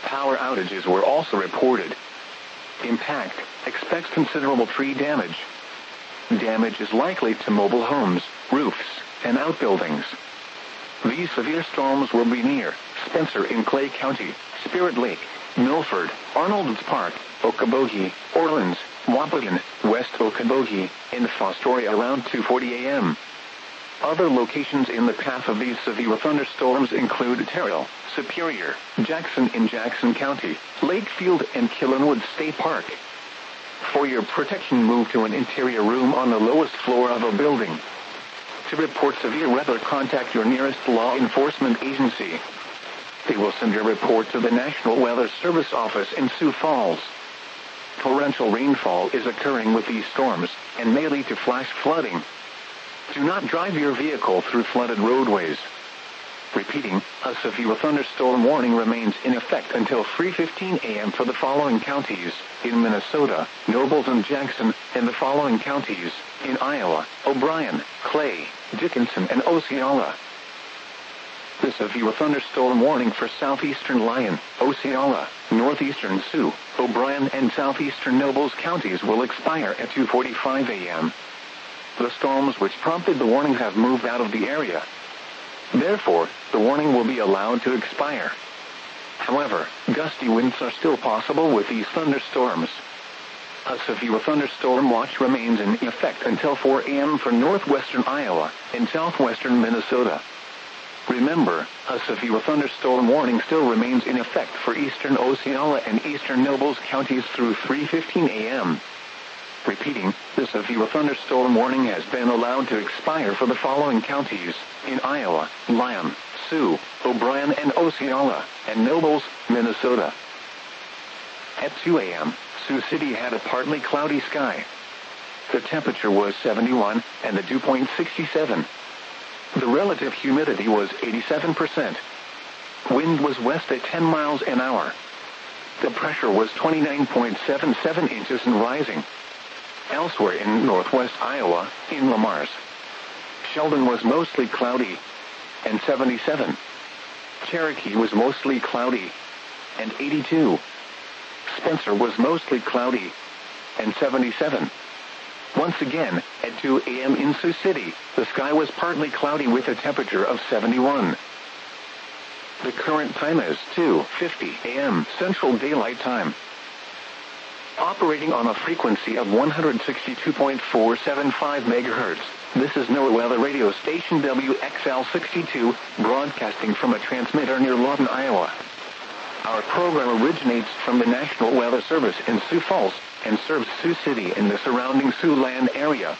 Power outages were also reported. Impact: expects considerable tree damage. Damage is likely to mobile homes, roofs, and outbuildings. These severe storms will be near Spencer in Clay County, Spirit Lake, Milford, Arnold's Park, Okoboji, Orleans, Wahpeton, West Okoboji, and Fostoria around 2:40 a.m. Other locations in the path of these severe thunderstorms include Terrell, Superior, Jackson in Jackson County, Lakefield, and Killenwood State Park. For your protection, move to an interior room on the lowest floor of a building. To report severe weather, contact your nearest law enforcement agency. They will send your report to the National Weather Service office in Sioux Falls. Torrential rainfall is occurring with these storms and may lead to flash flooding. Do not drive your vehicle through flooded roadways. Repeating, a severe thunderstorm warning remains in effect until 3:15 a.m. for the following counties: in Minnesota, Nobles and Jackson, and the following counties: in Iowa, O'Brien, Clay, Dickinson, and Osceola. The severe thunderstorm warning for southeastern Lyon, Osceola, northeastern Sioux, O'Brien, and southeastern Nobles counties will expire at 2:45 a.m. The storms which prompted the warning have moved out of the area. Therefore, the warning will be allowed to expire. However, gusty winds are still possible with these thunderstorms. A severe thunderstorm watch remains in effect until 4 a.m. for northwestern Iowa and southwestern Minnesota. Remember, a severe thunderstorm warning still remains in effect for eastern Osceola and eastern Nobles counties through 3:15 a.m. Repeating, the severe thunderstorm warning has been allowed to expire for the following counties: in Iowa, Lyon, Sioux, O'Brien, and Osceola, and Nobles, Minnesota. At 2 a.m., Sioux City had a partly cloudy sky. The temperature was 71, and the dew point 67. The relative humidity was 87%. Wind was west at 10 miles an hour. The pressure was 29.77 inches and rising. Elsewhere in northwest Iowa, in Lamars, Sheldon was mostly cloudy, and 77. Cherokee was mostly cloudy, and 82. Spencer was mostly cloudy, and 77. Once again, at 2 a.m. in Sioux City, the sky was partly cloudy with a temperature of 71. The current time is 2:50 a.m. Central Daylight Time. Operating on a frequency of 162.475 MHz, this is NOAA Weather Radio Station WXL62, broadcasting from a transmitter near Lawton, Iowa. Our program originates from the National Weather Service in Sioux Falls and serves Sioux City and the surrounding Siouxland area.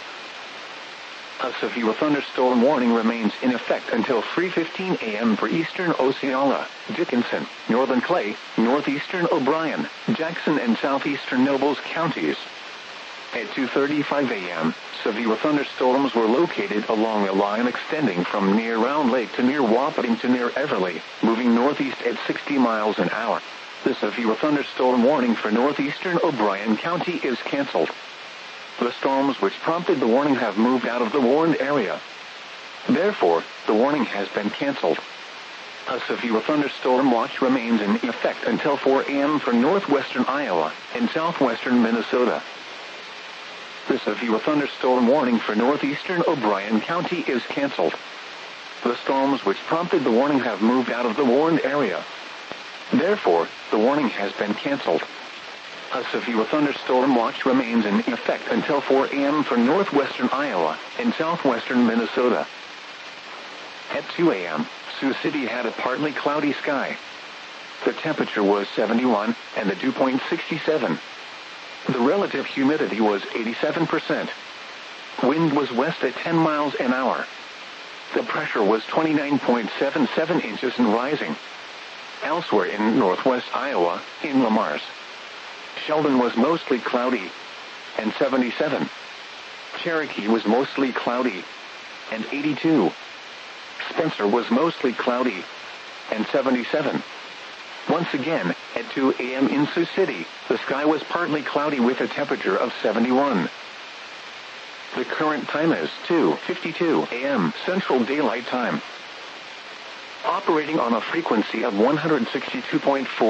A severe thunderstorm warning remains in effect until 3:15 a.m. for eastern Osceola, Dickinson, northern Clay, northeastern O'Brien, Jackson, and southeastern Nobles counties. At 2:35 a.m., severe thunderstorms were located along a line extending from near Round Lake to near Wahpeton to near Everly, moving northeast at 60 miles an hour. The severe thunderstorm warning for northeastern O'Brien County is canceled. The storms which prompted the warning have moved out of the warned area. Therefore, the warning has been canceled. A severe thunderstorm watch remains in effect until 4 a.m. for northwestern Iowa and southwestern Minnesota. The severe thunderstorm warning for northeastern O'Brien County is canceled. The storms which prompted the warning have moved out of the warned area. Therefore, the warning has been canceled. A severe thunderstorm watch remains in effect until 4 a.m. for northwestern Iowa and southwestern Minnesota. At 2 a.m., Sioux City had a partly cloudy sky. The temperature was 71, and the dew point 67. The relative humidity was 87%. Wind was west at 10 miles an hour. The pressure was 29.77 inches and rising. Elsewhere in northwest Iowa, in Lamars, Sheldon was mostly cloudy, and 77. Cherokee was mostly cloudy, and 82. Spencer was mostly cloudy, and 77. Once again, at 2 a.m. in Sioux City, the sky was partly cloudy with a temperature of 71. The current time is 2:52 a.m. Central Daylight Time. Operating on a frequency of 162.4